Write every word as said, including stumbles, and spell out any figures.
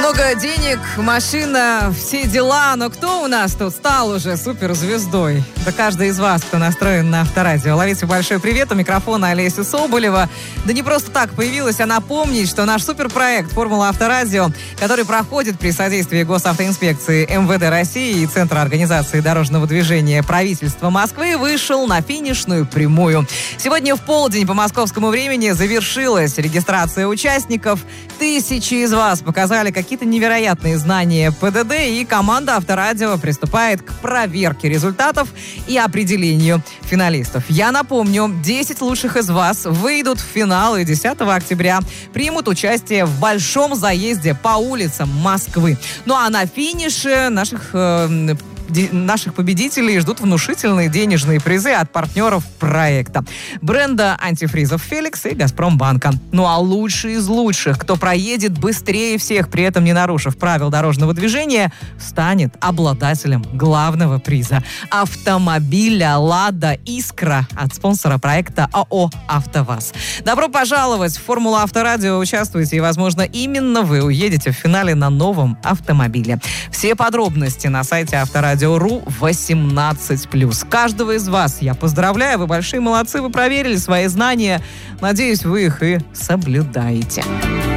Много денег, машина, все дела. Но кто у нас тут стал уже суперзвездой? Да каждый из вас, кто настроен на Авторадио. Ловите большой привет. У микрофона Олеся Соболева. Да не просто так появилась, а напомнить, что наш суперпроект «Формула Авторадио», который проходит при содействии Госавтоинспекции эм вэ дэ России и Центра организации дорожного движения правительства Москвы, вышел на финишную прямую. Сегодня в полдень по московскому времени завершилась регистрация участников. Тысячи из вас показали какие-то невероятные знания пэ дэ дэ, и команда Авторадио приступает к проверке результатов и определению финалистов. Я напомню, десять лучших из вас выйдут в финал и десятого октября примут участие в большом заезде по улицам Москвы. Ну а на финише наших э, Наших победителей ждут внушительные денежные призы от партнеров проекта. Бренда антифризов «Феликс» и «Газпромбанка». Ну а лучший из лучших, кто проедет быстрее всех, при этом не нарушив правил дорожного движения, станет обладателем главного приза – автомобиля «Лада Искра» от спонсора проекта ООО «АвтоВАЗ». Добро пожаловать в «Формулу Авторадио». Участвуйте, и, возможно, именно вы уедете в финале на новом автомобиле. Все подробности на сайте Авторадио. Ру восемнадцать плюс. Каждого из вас я поздравляю. Вы большие молодцы, вы проверили свои знания. Надеюсь, вы их и соблюдаете.